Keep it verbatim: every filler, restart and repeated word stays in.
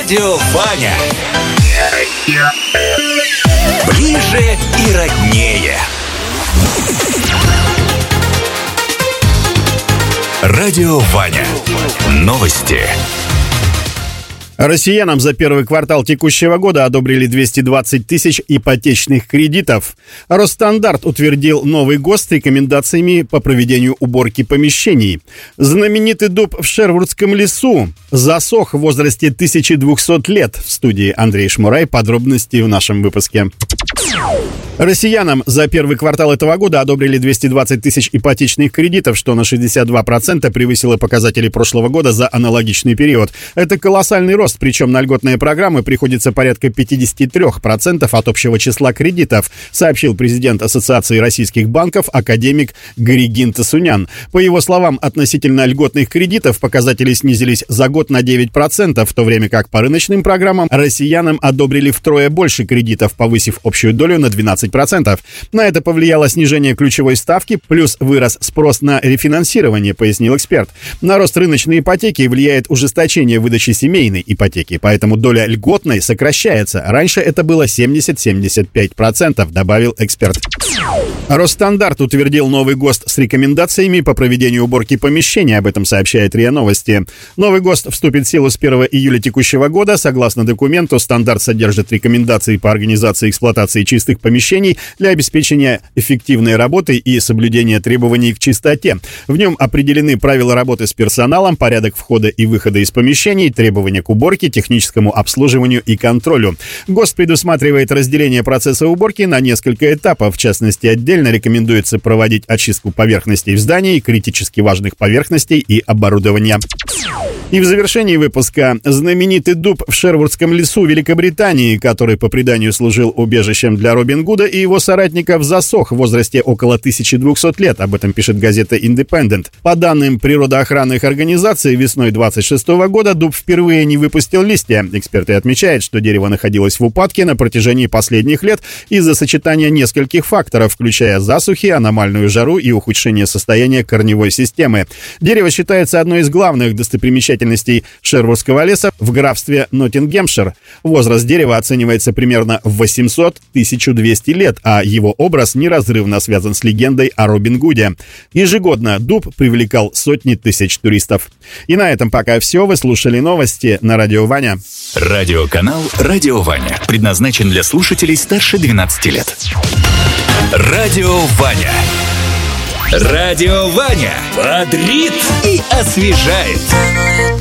Радио Ваня. Ближе и роднее. Радио Ваня. Новости. Россиянам за первый квартал текущего года одобрили двести двадцать тысяч ипотечных кредитов. Росстандарт утвердил новый ГОСТ с рекомендациями по проведению уборки помещений. Знаменитый дуб в Шервудском лесу засох в возрасте тысяча двести лет. В студии Андрей Шмурай. Подробности в нашем выпуске. Россиянам за первый квартал этого года одобрили двести двадцать тысяч ипотечных кредитов, что на шестьдесят два процента превысило показатели прошлого года за аналогичный период. Это колоссальный рост, причем на льготные программы приходится порядка пятьдесят три процента от общего числа кредитов, сообщил президент Ассоциации российских банков академик Григин Тасунян. По его словам, относительно льготных кредитов показатели снизились за год на девять процентов, в то время как по рыночным программам россиянам одобрили втрое больше кредитов, повысив общую долю на двенадцать процентов. На это повлияло снижение ключевой ставки, плюс вырос спрос на рефинансирование, пояснил эксперт. На рост рыночной ипотеки влияет ужесточение выдачи семейной ипотеки, поэтому доля льготной сокращается. Раньше это было семьдесят - семьдесят пять процентов, добавил эксперт. Росстандарт утвердил новый ГОСТ с рекомендациями по проведению уборки помещений, об этом сообщает РИА Новости. Новый ГОСТ вступит в силу с первого июля текущего года. Согласно документу, стандарт содержит рекомендации по организации и эксплуатации чистых помещений для обеспечения эффективной работы и соблюдения требований к чистоте. В нем определены правила работы с персоналом, порядок входа и выхода из помещений, требования к уборке, техническому обслуживанию и контролю. ГОСТ предусматривает разделение процесса уборки на несколько этапов. В частности, отдельно рекомендуется проводить очистку поверхностей в здании, критически важных поверхностей и оборудования. И в завершении выпуска знаменитый дуб в Шервудском лесу Великобритании, который по преданию служил убежищем для Робин Гуда и его соратников, засох в возрасте около тысячи двухсот лет. Об этом пишет газета Independent. По данным природоохранных организаций, весной двадцать шестого года дуб впервые не выпустил листья. Эксперты отмечают, что дерево находилось в упадке на протяжении последних лет из-за сочетания нескольких факторов, включая засухи, аномальную жару и ухудшение состояния корневой системы. Дерево считается одной из главных достопримечательностей Шервудского леса в графстве Ноттингемшир. Возраст дерева оценивается примерно в восемьсот — тысячу двести лет, а его образ неразрывно связан с легендой о Робин Гуде. Ежегодно дуб привлекал сотни тысяч туристов. И на этом пока все. Вы слушали новости на Радио Ваня. Радиоканал «Радио Ваня» предназначен для слушателей старше двенадцати лет. Радио Ваня. Радио Ваня бодрит и освежает.